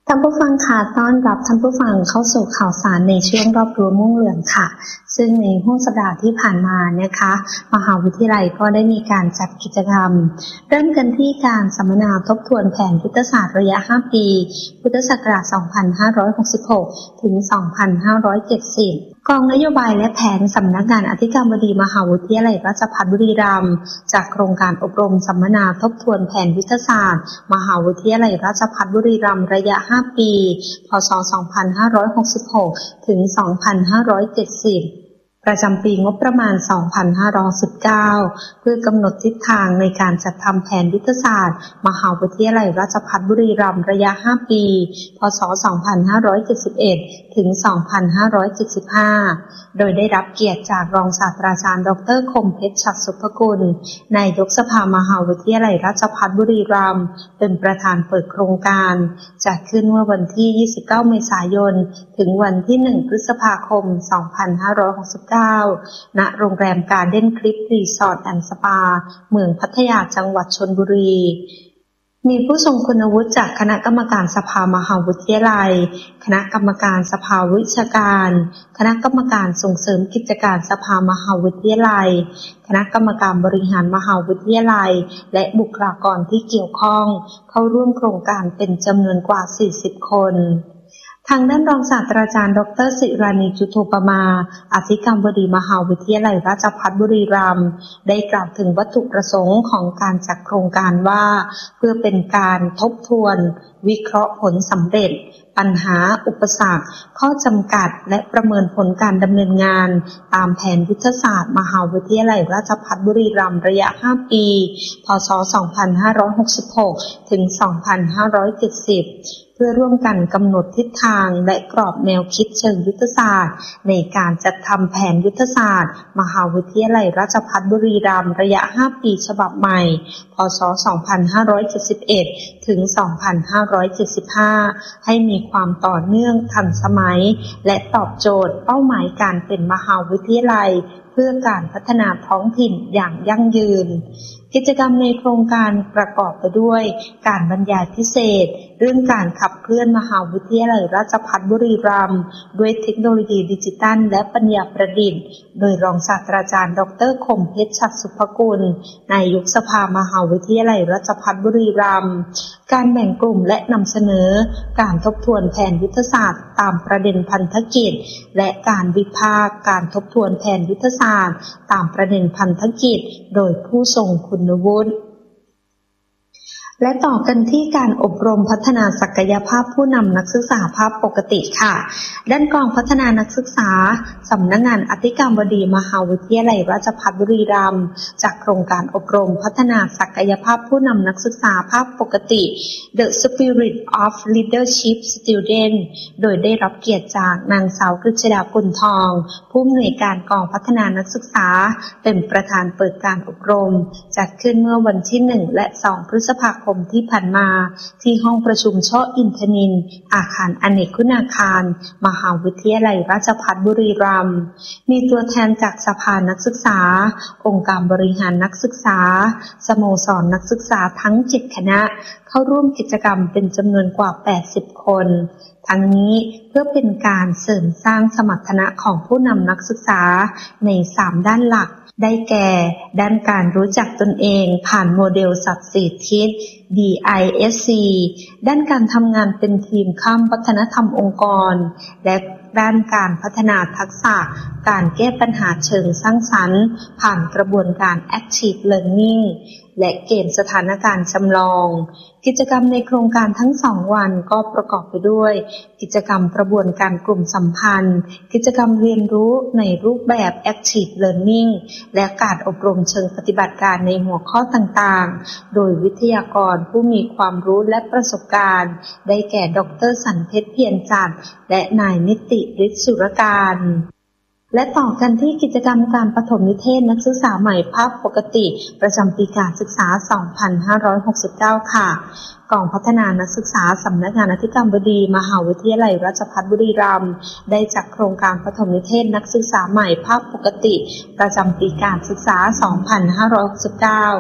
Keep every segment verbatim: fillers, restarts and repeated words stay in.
ท่านผู้ฟังค่ะต้อนรับท่านผู้ฟังเข้าสู่ข่าวสารในช่วงรอบรั้วม่วงเหลืองค่ะซึ่งในห้วงสัปดาห์ที่ผ่านมานะคะมหาวิทยาลัยก็ได้มีการจัดกิจกรรมเริ่มกันที่การสัมมนาทบทวนแผนยุทธศาสตร์ระยะห้าปีพุทธศักราชสองพันห้าร้อยหกสิบหกถึงสองพันห้าร้อยเจ็ดสิบกองนโยบายและแผนสำนักงานอธิการบดีมหาวิทยาลัยราชภัฏบุรีรัมย์จากโครงการอบรมสัมมนาทบทวนแผนยุทธศาสตร์มหาวิทยาลัยราชภัฏบุรีรัมย์ระยะห้าปีพ.ศ. สองพันห้าร้อยหกสิบหกถึงสองพันห้าร้อยเจ็ดสิบประจำปีงบประมาณ สองพันห้าร้อยสิบเก้า เพื่อกำหนดทิศทางในการจัดทำแผนยุทธศาสตร์มหาวิทยาลัยราชภัฏบุรีรัมย์ระยะห้าปีพ.ศ. สองพันห้าร้อยเจ็ดสิบเอ็ดถึงสองพันห้าร้อยเจ็ดสิบห้าโดยได้รับเกียรติจากรองศาสตราจารย์ดร.คมเพชร ฉัตรสุภกุลนายกสภามหาวิทยาลัยราชภัฏบุรีรัมย์เป็นประธานเปิดโครงการจัดขึ้นเมื่อวันที่ยี่สิบเก้าเมษายนถึงวันที่หนึ่งพฤษภาคมสองพันห้าร้อยหกสิบเก้าณโรงแรมการ์เด้นคลิฟรีสอร์ทแอนด์สปาเมืองพัทยาจังหวัดชลบุรีมีผู้ทรงคุณวุฒิจากคณะกรรมการสภามหาวิทยาลัยคณะกรรมการสภาวิชาการคณะกรรมการส่งเสริมกิจการสภามหาวิทยาลัยคณะกรรมการบริหารมหาวิทยาลัยและบุคลากรที่เกี่ยวข้องเข้าร่วมโครงการเป็นจำนวนกว่าสี่สิบคนทางด้านรองศาสตราจารย์ ดร.ศิรานี จุฑูปมาอธิการบดีมหาวิทยาลัยราชภัฏบุรีรัมย์ได้กล่าวถึงวัตถุประสงค์ของการจัดโครงการว่าเพื่อเป็นการทบทวนวิเคราะห์ผลสำเร็จปัญหาอุปสรรคข้อจำกัดและประเมินผลการดำเนินงานตามแผนยุทธศาสตร์มหาวิทยาลัยราชภัฏบุรีรัมย์ระยะห้าปีพ.ศ. สองพันห้าร้อยหกสิบหกถึงสองพันห้าร้อยเจ็ดสิบเพื่อร่วมกันกำหนดทิศทางและกรอบแนวคิดเชิงยุทธศาสตร์ในการจัดทำแผนยุทธศาสตร์มหาวิทยาลัยราชภัฏบุรีรัมย์ระยะห้าปีฉบับใหม่พ.ศ. สองพันห้าร้อยเจ็ดสิบเอ็ดถึงสองพันห้าร้อยเจ็ดสิบห้าให้มีความต่อเนื่องทันสมัยและตอบโจทย์เป้าหมายการเป็นมหาวิทยาลัยเพื่อการพัฒนาท้องถิ่นอย่างยั่งยืนกิจกรรมในโครงการประกอบไปด้วยการบรรยายพิเศษเรื่องการขับเคลื่อนมหาวิทยาลัยราชภัฏบุรีรัมย์ด้วยเทคโนโลยีดิจิทัลและปัญญาประดิษฐ์โดยรองศาสตราจารย์ดร.คมเพชร ฉัตรสุภกุลนายกสภามหาวิทยาลัยราชภัฏบุรีรัมย์การแบ่งกลุ่มและนำเสนอการทบทวนแผนยุทธศาสตร์ตามประเด็นพันธกิจและการวิพากษ์การทบทวนแผนยุทธศาสตร์ตามประเด็นพันธกิจโดยผู้ทรงคุณวุฒิและต่อกันที่การอบรมพัฒนาศักยภาพผู้นำนักศึกษาภาพปกติค่ะด้านกองพัฒนานักศึกษาสำนักงานอธิการบดีมหาวิทยาลัยราชภัฏบุรีรัมย์จากโครงการอบรมพัฒนาศักยภาพผู้นำนักศึกษาภาพปกติ The Spirit of Leadership Student โดยได้รับเกียรติจากนางสาวกฤษดากุลทองผู้อำนวยการกองพัฒนานักศึกษาเป็นประธานเปิดการอบรมจัดขึ้นเมื่อวันที่หนึ่งและสองพฤษภาคมที่ผ่านมาที่ห้องประชุมช่ออินทนินอาคารอเนกคุณาคารมหาวิทยาลัยราชภัฏบุรีรัมย์มีตัวแทนจากสภานักศึกษาองค์การบริหารนักศึกษาสโมสรนักศึกษาทั้งเจ็ดคณะเข้าร่วมกิจกรรมเป็นจำนวนกว่าแปดสิบคนทั้งนี้เพื่อเป็นการเสริมสร้างสมรรถนะของผู้นำนักศึกษาในสามด้านหลักได้แก่ด้านการรู้จักตนเองผ่านโมเดลสับสี่ทิศ ดี ไอ เอส ซี ด้านการทำงานเป็นทีมข้ามวัฒนธรรมองค์กรและด้านการพัฒนาทักษะการแก้ปัญหาเชิงสร้างสรรค์ผ่านกระบวนการ Active Learning และเกมสถานการณ์จำลองกิจกรรมในโครงการทั้งสองวันก็ประกอบไปด้วยกิจกรรมกระบวนการกลุ่มสัมพันธ์กิจกรรมเรียนรู้ในรูปแบบ Active Learning และการอบรมเชิงปฏิบัติการในหัวข้อต่างๆโดยวิทยากรผู้มีความรู้และประสบการณ์ได้แก่ดร.สันเพชรเพียรจันทร์และนายนิติฤทธิ์สุรการและต่อกันที่กิจกรรมการปฐมนิเทศนักศึกษาใหม่ภาพปกติประจำปีการศึกษา สองพันห้าร้อยหกสิบเก้า ค่ะกองพัฒนานักศึกษาสำนักงานอธิการบดีมหาวิทยาลัยราชภัฏบุรีรัมย์ได้จัดโครงการปฐมนิเทศนักศึกษาใหม่ภาพปกติประจำปีการศึกษา สองพันห้าร้อยหกสิบเก้า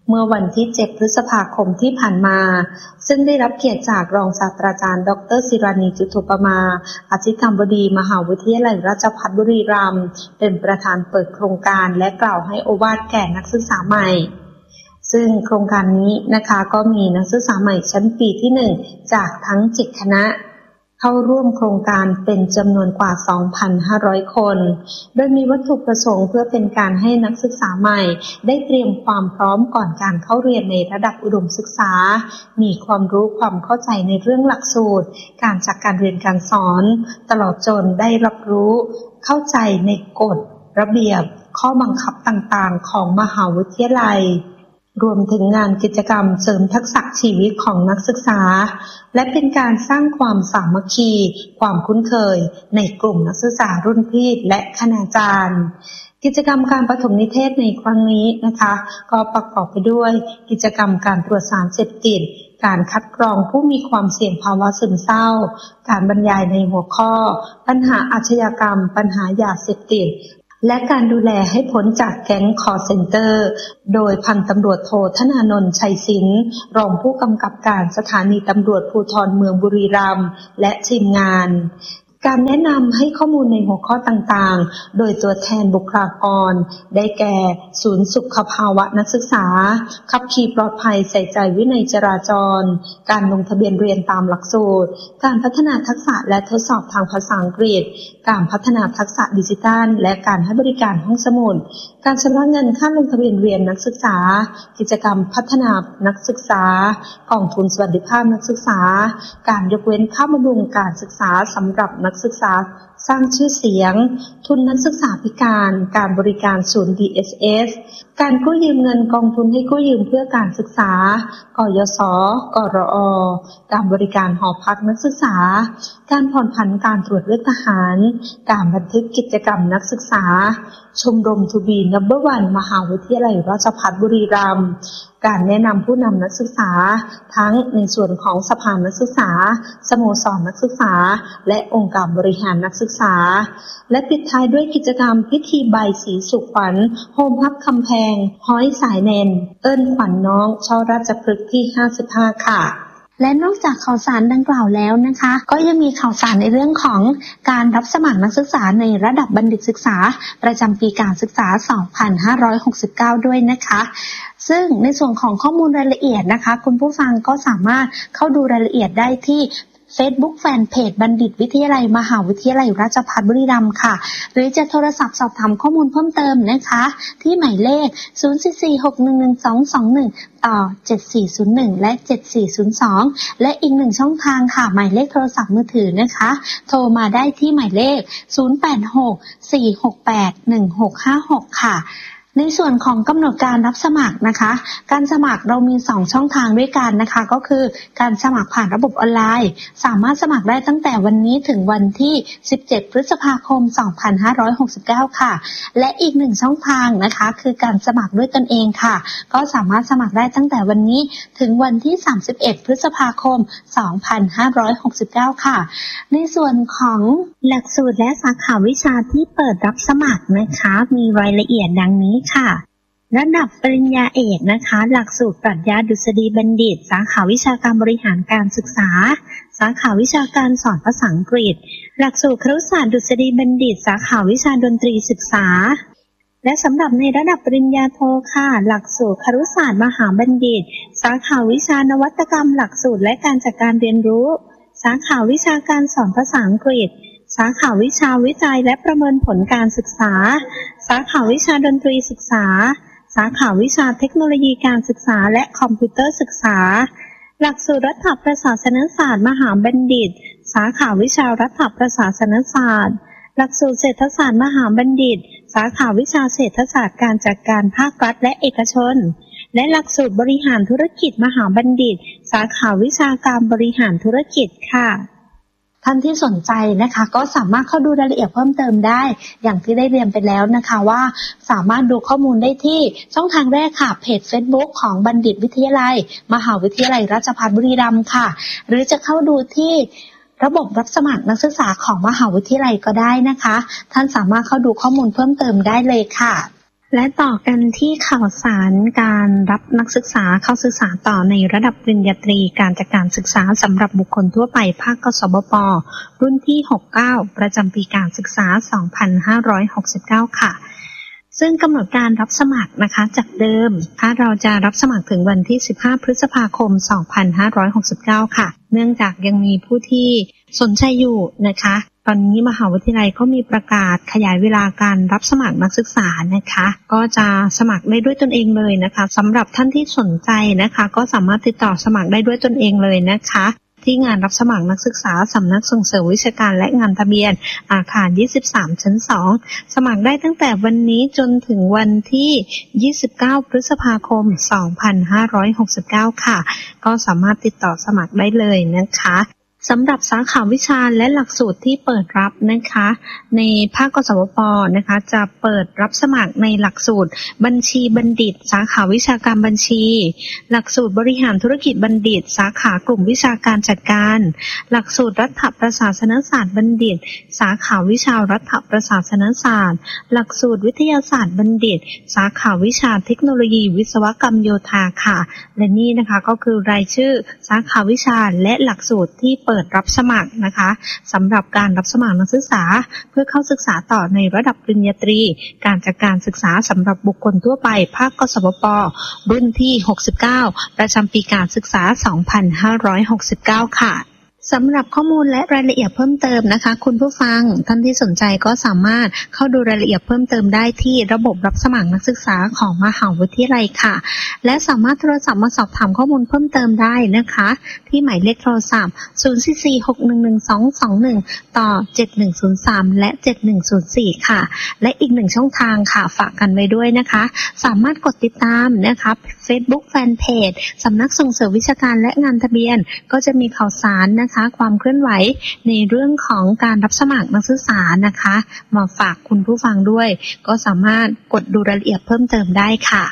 เมื่อวันที่เจ็ดพฤษภาคมที่ผ่านมาซึ่งได้รับเกียรติจากรองศาสตราจารย์ดรศิรานีจุฑุปมาอธิการบดีมหาวิทยาลัยราชภัฏบุรีรัมย์เป็นประธานเปิดโครงการและกล่าวให้โอวาทแก่นักศึกษาใหม่ซึ่งโครงการนี้นะคะก็มีนักศึกษาใหม่ชั้นปีที่หนึ่งจากทั้งเจ็ดคณะเข้าร่วมโครงการเป็นจำนวนกว่า สองพันห้าร้อย คนโดยมีวัตถุประสงค์เพื่อเป็นการให้นักศึกษาใหม่ได้เตรียมความพร้อมก่อนการเข้าเรียนในระดับอุดมศึกษามีความรู้ความเข้าใจในเรื่องหลักสูตรการจัดการเรียนการสอนตลอดจนได้รับรู้เข้าใจในกฎระเบียบข้อบังคับต่างๆของมหาวิทยาลัยรวมถึงงานกิจกรรมเสริมทักษะชีวิตของนักศึกษาและเป็นการสร้างความสามัคคีความคุ้นเคยในกลุ่มนักศึกษารุ่นพี่และคณาจารย์กิจกรรมการประถมนิเทศในครั้งนี้นะคะก็ประกอบไปด้วยกิจกรรมการตรวจสารเสพติดการคัดกรองผู้มีความเสี่ยงภาวะซึมเศร้าการบรรยายในหัวข้อปัญหาอาชญากรรมปัญหายาเสพติดและการดูแลให้พ้นจากแก๊งคอลเซ็นเตอร์โดยพันตำรวจโทธนานนท์ชัยศิลป์รองผู้กำกับการสถานีตำรวจภูธรเมืองบุรีรัมย์และทีมงานการแนะนำให้ข้อมูลในหัวข้อต่างๆโดยตัวแทนบุคลากรได้แก่ศูนย์สุขภาวะนักศึกษาขับขี่ปลอดภัยใส่ใจวินัยจราจรการลงทะเบียนเรียนตามหลักสูตรการพัฒนาทักษะและทดสอบทางภาษาอังกฤษการพัฒนาทักษะดิจิทัลและการให้บริการห้องสมุดการชำระเงินค่าลงทะเบียนเรียนนักศึกษากิจกรรมพัฒนานักศึกษากองทุนสวัสดิภาพนักศึกษาการยกเว้นค่าบำรุงการศึกษาสำหรับนักศึกษาสร้างชื่อเสียงทุนนักศึกษาพิการการบริการศูนย์ ดี เอส เอส การกู้ยืมเงินกองทุนให้กู้ยืมเพื่อการศึกษากยศกรอการบริการหอพักนักศึกษาการผ่อนผันการตรวจเลือกทหารการบันทึกกิจกรรมนักศึกษาชมรมทูบีนัมเบอร์วันมหาวิทยาลัยราชภัฏบุรีรัมย์การแนะนำผู้นำนักศึกษาทั้งในส่วนของสภานักศึกษาสโมสรนักศึกษาและองค์การบริหารนักศึกษาและปิดท้ายด้วยกิจกรรมพิธีใบสีสุขวัญโฮมพับคำแพงห้อยสายแนนเอิ้นขวัญน้องช่อราชพฤกษ์ที่ห้าสิบห้าค่ะและนอกจากข่าวสารดังกล่าวแล้วนะคะก็ยังมีข่าวสารในเรื่องของการรับสมัครนักศึกษาในระดับบัณฑิตศึกษาประจำปีการศึกษา สองพันห้าร้อยหกสิบเก้า ด้วยนะคะซึ่งในส่วนของข้อมูลรายละเอียดนะคะคุณผู้ฟังก็สามารถเข้าดูรายละเอียดได้ที่Facebook Fanpage บัณฑิตวิทยาลัยมหาวิทยาลัยราชภัฏบุรีรัมย์ค่ะหรือจะโทรศัพท์สอบถามข้อมูลเพิ่มเติมนะคะที่หมายเลขศูนย์ สี่ สี่ หก หนึ่ง หนึ่ง สอง สอง หนึ่งต่อเจ็ดสี่ศูนย์หนึ่งและเจ็ดสี่ศูนย์สองและอีกหนึ่งช่องทางค่ะหมายเลขโทรศัพท์มือถือนะคะโทรมาได้ที่หมายเลขศูนย์ แปด หก สี่ หก แปด หนึ่ง หก ห้า หกค่ะในส่วนของกำหนดการรับสมัครนะคะการสมัครเรามีสองช่องทางด้วยกันนะคะก็คือการสมัครผ่านระบบออนไลน์สามารถสมัครได้ตั้งแต่วันนี้ถึงวันที่สิบเจ็ดพฤษภาคมสองพันห้าร้อยหกสิบเก้าค่ะและอีกหนึ่งช่องทางนะคะคือการสมัครด้วยตนเองค่ะก็สามารถสมัครได้ตั้งแต่วันนี้ถึงวันที่สามสิบเอ็ดพฤษภาคมสองพันห้าร้อยหกสิบเก้าค่ะในส่วนของหลักสูตรและสาขาวิชาที่เปิดรับสมัครนะคะมีรายละเอียดดังนี้ค่ะระดับปริญญาเอกนะคะหลักสูตรปรัชญาดุษฎีบัณฑิตสาขาวิชาการบริหารการศึกษาสาขาวิชาการสอนภาษาอังกฤษหลักสูตรครุศาสตร์ดุษฎีบัณฑิตสาขาวิชาดนตรีศึกษาและสำหรับในระดับปริญญาโทค่ะหลักสูตรครุศาสตร์มหาบัณฑิตสาขาวิชานวัตกรรมหลักสูตรและการจัดการเรียนรู้สาขาวิชาการสอนภาษาอังกฤษสาขาวิชาวิจัยและประเมินผลการศึกษาสาขาวิชาดนตรีศึกษาสาขาวิชาเทคโนโลยีการศึกษาและคอมพิวเตอร์ศึกษาหลักสูตรรัฐประศาสนศาสตร์มหาบัณฑิตสาขาวิชารัฐประศาสนศาสตร์หลักสูตรเศรษฐศาสตร์มหาบัณฑิตสาขาวิชาเศรษฐศาสตร์การจัดการภาครัฐและเอกชนและหลักสูตรบริหารธุรกิจมหาบัณฑิตสาขาวิชาการบริหารธุรกิจค่ะท่านที่สนใจนะคะก็สามารถเข้าดูรายละเอียดเพิ่มเติมได้อย่างที่ได้เรียนไปแล้วนะคะว่าสามารถดูข้อมูลได้ที่ช่องทางแรกค่ะเพจ Facebook ของบัณฑิตวิทยาลัยมหาวิทยาลัยราชภัฏบุรีรัมย์ค่ะหรือจะเข้าดูที่ระบบรับสมัครนักศึกษาของมหาวิทยาลัยก็ได้นะคะท่านสามารถเข้าดูข้อมูลเพิ่มเติมได้เลยค่ะและต่อกันที่ข่าวสารการรับนักศึกษาเข้าศึกษาต่อในระดับปริญญาตรีการจัดการศึกษาสำหรับบุคคลทั่วไปภาคกสบป.รุ่นที่หกสิบเก้าประจำปีการศึกษาสองพันห้าร้อยหกสิบเก้าค่ะซึ่งกำหนดการรับสมัครนะคะจากเดิมถ้าเราจะรับสมัครถึงวันที่สิบห้าพฤษภาคมสองพันห้าร้อยหกสิบเก้าค่ะเนื่องจากยังมีผู้ที่สนใจอยู่นะคะตอนนี้มหาวิทยาลัยก็มีประกาศขยายเวลาการรับสมัครนักศึกษานะคะก็จะสมัครได้ด้วยตนเองเลยนะคะสำหรับท่านที่สนใจนะคะก็สามารถติดต่อสมัครได้ด้วยตนเองเลยนะคะที่งานรับสมัครนักศึกษาสำนักส่งเสริมวิชาการและงานทะเบียนอาคารยี่สิบสามชั้นสองสมัครได้ตั้งแต่วันนี้จนถึงวันที่ยี่สิบเก้าพฤษภาคมสองพันห้าร้อยหกสิบเก้าค่ะก็สามารถติดต่อสมัครได้เลยนะคะสำหรับสาขาวิชาและหลักสูตรที่เปิดรับนะคะในภาคกสบป.นะคะจะเปิดรับสมัครในหลักสูตรบัญชีบัณฑิตสาขาวิชาการบัญชีหลักสูตรบริหารธุรกิจบัณฑิตสาขากลุ่มวิชาการจัดการหลักสูตรรัฐประศาสนศาสตร์บัณฑิตสาขาวิชารัฐประศาสนศาสตร์หลักสูตรวิทยาศาสตร์บัณฑิตสาขาวิชาเทคโนโลยีวิศวกรรมโยธาค่ะและนี่นะคะก็คือรายชื่อสาขาวิชาและหลักสูตรที่เปิดรับสมัครนะคะสำหรับการรับสมัครนักศึกษาเพื่อเข้าศึกษาต่อในระดับปริญญาตรีการจัดการศึกษาสำหรับบุคคลทั่วไปภาคกสบป.รุ่นที่หกสิบเก้าประจำปีการศึกษาสองพันห้าร้อยหกสิบเก้าค่ะสำหรับข้อมูลและรายละเอียดเพิ่มเติมนะคะคุณผู้ฟังท่านที่สนใจก็สามารถเข้าดูรายละเอียดเพิ่มเติมได้ที่ระบบรับสมัครนักศึกษาของมหาวิทยาลัยค่ะและสามารถโทรศัพท์มาสอบถามข้อมูลเพิ่มเติมได้นะคะที่หมายเลขโทรศัพท์ศูนย์ สี่ สี่ หก หนึ่ง หนึ่ง สอง สอง หนึ่งต่อเจ็ดหนึ่งศูนย์สามและเจ็ดหนึ่งศูนย์สี่ค่ะและอีกหนึ่งช่องทางค่ะฝากกันไว้ด้วยนะคะสามารถกดติดตามนะคะ Facebook Fanpage สำนักส่งเสริมวิชาการและงานทะเบียนก็จะมีข่าวสารนะคะความเคลื่อนไหวในเรื่องของการรับสมัครนักศึกษานะคะมาฝากคุณผู้ฟังด้วยก็สามารถกดดูรายละเอียดเพิ่มเติมได้ค่ะ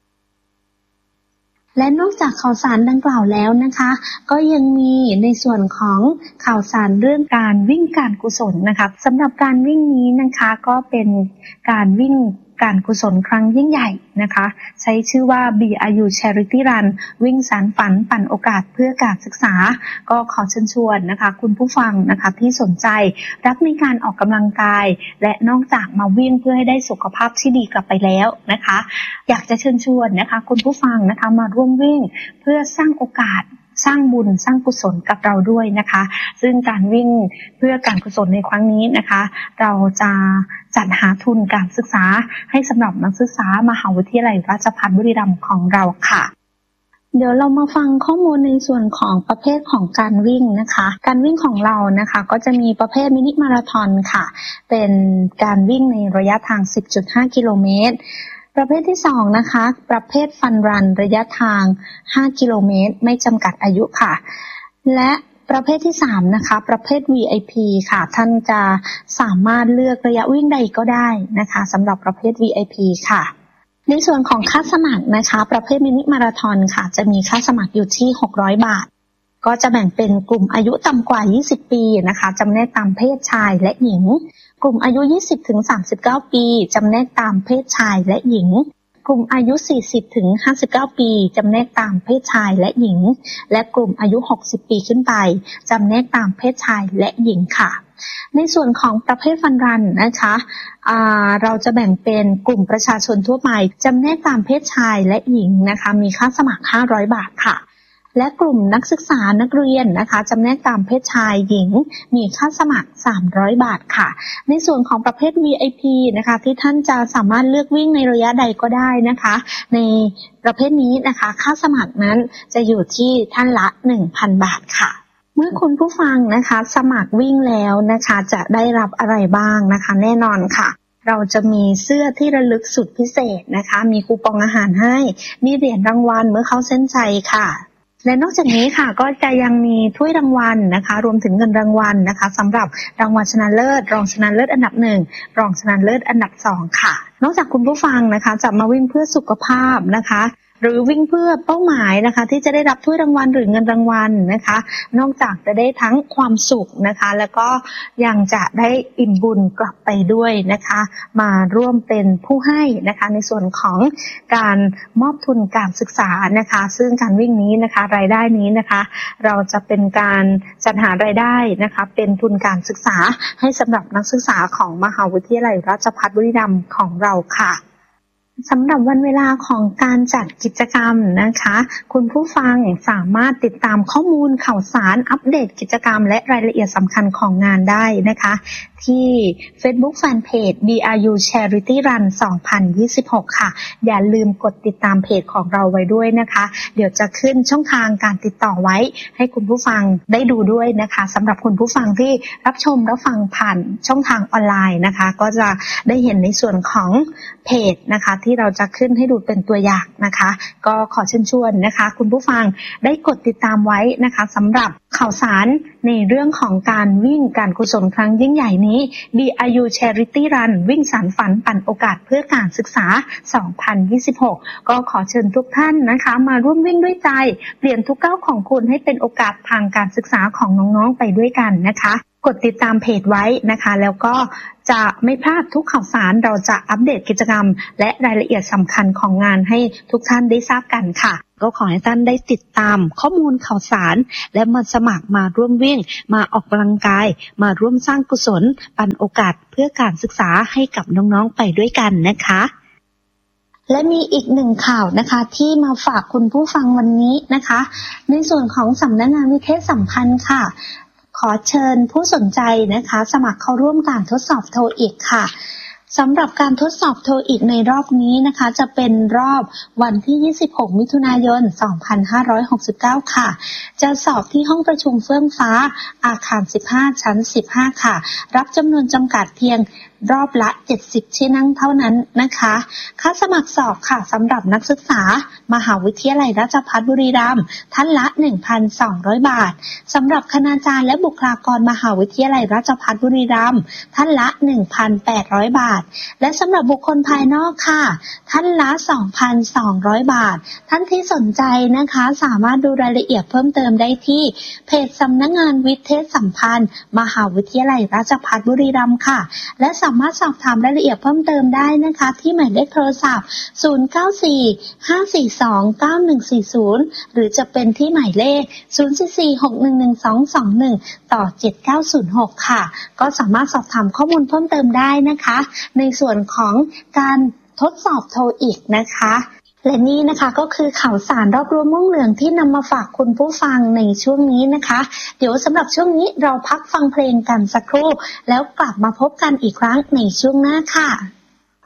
และนอกจากข่าวสารดังกล่าวแล้วนะคะก็ยังมีในส่วนของข่าวสารเรื่องการวิ่งการกุศลนะคะสำหรับการวิ่งนี้นะคะก็เป็นการวิ่งการกุศลครั้งยิ่งใหญ่นะคะใช้ชื่อว่า บี อาร์ ยู Charity Run วิ่งสานฝันปั่นโอกาสเพื่อการศึกษาก็ขอเชิญชวนนะคะคุณผู้ฟังนะคะที่สนใจรักในการออกกำลังกายและนอกจากมาวิ่งเพื่อให้ได้สุขภาพที่ดีกลับไปแล้วนะคะอยากจะเชิญชวนนะคะคุณผู้ฟังนะคะมาร่วมวิ่งเพื่อสร้างโอกาสสร้างบุญสร้างกุศลกับเราด้วยนะคะซึ่งการวิ่งเพื่อการกุศลในครั้งนี้นะคะเราจะจัดหาทุนการศึกษาให้สำหรับนักศึกษามหาวิทยาลัยราชภัฏบุรีรัมย์ของเราค่ะเดี๋ยวเรามาฟังข้อมูลในส่วนของประเภทของการวิ่งนะคะการวิ่งของเรานะคะก็จะมีประเภทมินิมาราธอนค่ะเป็นการวิ่งในระยะทาง สิบจุดห้า กิโลเมตรประเภทที่สองนะคะประเภทฟันรันระยะทางห้ากิโลเมตรไม่จำกัดอายุค่ะและประเภทที่สามนะคะประเภท วี ไอ พี ค่ะท่านจะสามารถเลือกระยะวิ่งใดก็ได้นะคะสำหรับประเภท วี ไอ พี ค่ะในส่วนของค่าสมัครนะคะประเภทมินิมาราธอนค่ะจะมีค่าสมัครอยู่ที่หกร้อยบาทก็จะแบ่งเป็นกลุ่มอายุต่ำกว่ายี่สิบปีนะคะจำแนกตามเพศชายและหญิงกลุ่มอายุ ยี่สิบถึงสามสิบเก้า ปีจำแนกตามเพศชายและหญิงกลุ่มอายุ สี่สิบถึงห้าสิบเก้า ปีจำแนกตามเพศชายและหญิงและกลุ่มอายุ หกสิบ ปีขึ้นไปจำแนกตามเพศชายและหญิงค่ะในส่วนของประเภทฟันรันนะคะเราจะแบ่งเป็นกลุ่มประชาชนทั่วไปจำแนกตามเพศชายและหญิงนะคะมีค่าสมัครห้าร้อยบาทค่ะและกลุ่มนักศึกษานักเรียนนะคะจำแนกตามเพศชายหญิงมีค่าสมัครสามร้อยบาทค่ะในส่วนของประเภท วี ไอ พี นะคะที่ท่านจะสามารถเลือกวิ่งในระยะใดก็ได้นะคะในประเภทนี้นะคะค่าสมัครนั้นจะอยู่ที่ท่านละ หนึ่งพัน บาทค่ะเมื่อคุณผู้ฟังนะคะสมัครวิ่งแล้วนะคะจะได้รับอะไรบ้างนะคะแน่นอนค่ะเราจะมีเสื้อที่ระลึกสุดพิเศษนะคะมีคูปองอาหารให้มีเหรียญรางวัลเมื่อเข้าเส้นชัยค่ะและนอกจากนี้ค่ะก็จะยังมีถ้วยรางวัลนะคะรวมถึงเงินรางวัลนะคะสำหรับรางวัลชนะเลิศรองชนะเลิศอันดับหนึ่งรองชนะเลิศอันดับสองค่ะนอกจากคุณผู้ฟังนะคะจะมาวิ่งเพื่อสุขภาพนะคะหรือวิ่งเพื่อเป้าหมายนะคะที่จะได้รับถ้วยรางวัลหรือเงินรางวัลนะคะนอกจากจะได้ทั้งความสุขนะคะแล้วก็ยังจะได้อิ่มบุญกลับไปด้วยนะคะมาร่วมเป็นผู้ให้นะคะในส่วนของการมอบทุนการศึกษานะคะซึ่งการวิ่งนี้นะคะรายได้นี้นะคะเราจะเป็นการจัดหารายได้นะคะเป็นทุนการศึกษาให้สำหรับนักศึกษาของมหาวิทยาลัยราชภัฏบุรีรัมย์ของเราค่ะสำหรับวันเวลาของการจัดกิจกรรมนะคะคุณผู้ฟังสามารถติดตามข้อมูลข่าวสารอัปเดตกิจกรรมและรายละเอียดสำคัญของงานได้นะคะที่ Facebook Fanpage บี อาร์ ยู Charity Run สองพันยี่สิบหกค่ะอย่าลืมกดติดตามเพจของเราไว้ด้วยนะคะเดี๋ยวจะขึ้นช่องทางการติดต่อไว้ให้คุณผู้ฟังได้ดูด้วยนะคะสำหรับคุณผู้ฟังที่รับชมรับฟังผ่านช่องทางออนไลน์นะคะก็จะได้เห็นในส่วนของเพจนะคะที่เราจะขึ้นให้ดูเป็นตัวอย่างนะคะก็ขอเชิญชวนนะคะคุณผู้ฟังได้กดติดตามไว้นะคะสำหรับข่าวสารในเรื่องของการวิ่งการกุศลครั้งยิ่งใหญ่นี้ บี อาร์ ยู Charity Run วิ่งสานฝันปั่นโอกาสเพื่อการศึกษา สองพันยี่สิบหก ก็ขอเชิญทุกท่านนะคะมาร่วมวิ่งด้วยใจเปลี่ยนทุกก้าวของคุณให้เป็นโอกาสทางการศึกษาของน้องๆไปด้วยกันนะคะกดติดตามเพจไว้นะคะแล้วก็จะไม่พลาดทุกข่าวสารเราจะอัปเดตกิจกรรมและรายละเอียดสำคัญของงานให้ทุกท่านได้ทราบกันค่ะก็ขอให้ท่านได้ติดตามข้อมูลข่าวสารและมาสมัครมาร่วมวิ่งมาออกกำลังกายมาร่วมสร้างกุศลปันโอกาสเพื่อการศึกษาให้กับน้องๆไปด้วยกันนะคะและมีอีกหนึ่งข่าวนะคะที่มาฝากคุณผู้ฟังวันนี้นะคะในส่วนของสำนักงานวิเทศสัมพันธ์ค่ะขอเชิญผู้สนใจนะคะสมัครเข้าร่วมการทดสอบโทอีกค่ะสำหรับการทดสอบโทอีกในรอบนี้นะคะจะเป็นรอบวันที่ยี่สิบหกมิถุนายนสองพันห้าร้อยหกสิบเก้าค่ะจะสอบที่ห้องประชุมเฟื่องฟ้าอาคารสิบห้าชั้นสิบห้าค่ะรับจำนวนจำกัดเพียงรอบละเจ็ดสิบที่นั่งเท่านั้นนะคะค่าสมัครสอบค่ะสำหรับนักศึกษามหาวิทยาลัยราชภัฏบุรีรัมย์ท่านละ หนึ่งพันสองร้อย บาทสำหรับคณาจารย์และบุคลากรมหาวิทยาลัยราชภัฏบุรีรัมย์ท่านละ หนึ่งพันแปดร้อย บาทและสำหรับบุคคลภายนอกค่ะท่านละ สองพันสองร้อย บาทท่านที่สนใจนะคะสามารถดูรายละเอียดเพิ่มเติมได้ที่เพจสำนักงานวิเทศสัมพันธ์มหาวิทยาลัยราชภัฏบุรีรัมย์ค่ะและสามารถสอบถามรายละเอียดเพิ่มเติมได้นะคะที่หมายเลขโทรศัพท์ศูนย์ เก้า สี่ ห้า สี่ สอง เก้า หนึ่ง สี่ ศูนย์หรือจะเป็นที่หมายเลขศูนย์ สี่ สี่ หก หนึ่ง หนึ่ง สอง สอง หนึ่งต่อเจ็ดเก้าศูนย์หกค่ะก็สามารถสอบถามข้อมูลเพิ่มเติมได้นะคะในส่วนของการทดสอบโทอีกนะคะและนี่นะคะก็คือข่าวสารรอบรู้ม่วงเหลืองที่นำมาฝากคุณผู้ฟังในช่วงนี้นะคะเดี๋ยวสำหรับช่วงนี้เราพักฟังเพลงกันสักครู่แล้วกลับมาพบกันอีกครั้งในช่วงหน้าค่ะ